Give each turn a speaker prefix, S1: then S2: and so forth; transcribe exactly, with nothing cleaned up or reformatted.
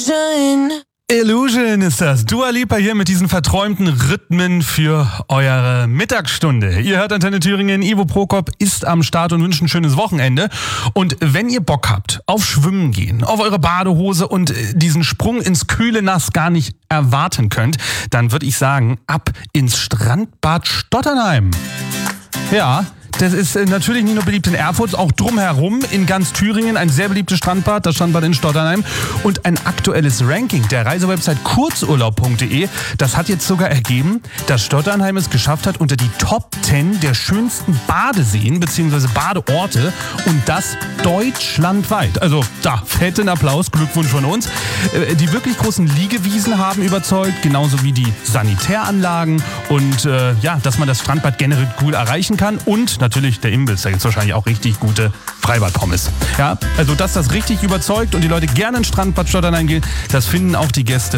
S1: Illusion.
S2: Illusion ist das. Dua Lipa hier mit diesen verträumten Rhythmen für eure Mittagsstunde. Ihr hört Antenne Thüringen, Ivo Prokop ist am Start und wünscht ein schönes Wochenende. Und wenn ihr Bock habt auf Schwimmen gehen, auf eure Badehose und diesen Sprung ins kühle Nass gar nicht erwarten könnt, dann würde ich sagen, ab ins Strandbad Stotternheim. Ja, das ist natürlich nicht nur beliebt in Erfurt, auch drumherum in ganz Thüringen ein sehr beliebtes Strandbad, das Strandbad in Stotternheim. Und ein aktuelles Ranking der Reisewebsite kurzurlaub punkt de, das hat jetzt sogar ergeben, dass Stotternheim es geschafft hat unter die Top zehn der schönsten Badeseen bzw. Badeorte und das deutschlandweit. Also da, fetten Applaus, Glückwunsch von uns. Die wirklich großen Liegewiesen haben überzeugt, genauso wie die Sanitäranlagen und äh, ja, dass man das Strandbad generell cool erreichen kann und natürlich der Imbiss, da gibt es wahrscheinlich auch richtig gute Freibad-Pommes. Ja, also dass das richtig überzeugt und die Leute gerne ins Strandbad Stotternheim gehen, das finden auch die Gäste